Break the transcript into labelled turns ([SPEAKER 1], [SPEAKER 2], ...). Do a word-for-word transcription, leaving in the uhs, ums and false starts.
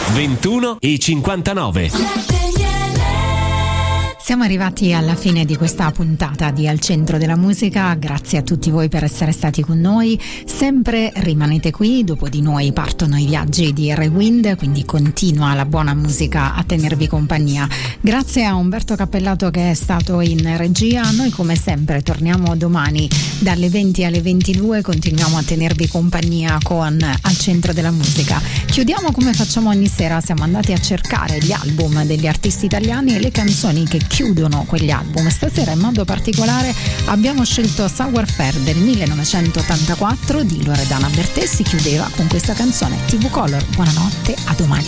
[SPEAKER 1] ventuno e cinquantanove.
[SPEAKER 2] Siamo arrivati alla fine di questa puntata di Al Centro della Musica, grazie a tutti voi per essere stati con noi, sempre rimanete qui, dopo di noi partono i viaggi di Rewind, quindi continua la buona musica a tenervi compagnia. Grazie a Umberto Cappellato che è stato in regia, noi come sempre torniamo domani dalle venti alle ventidue, continuiamo a tenervi compagnia con Al Centro della Musica. Chiudiamo come facciamo ogni sera, siamo andati a cercare gli album degli artisti italiani e le canzoni che chiudono quegli album. Stasera in modo particolare abbiamo scelto Sour Fair del millenovecentottantaquattro di Loredana Bertè, si chiudeva con questa canzone. T V Color, buonanotte, a domani.